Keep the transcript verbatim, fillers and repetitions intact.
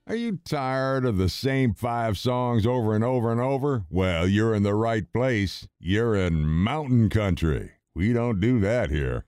Are you tired of the same five songs over and over and over? Well, you're in the right place. You're in mountain country. We don't do that here.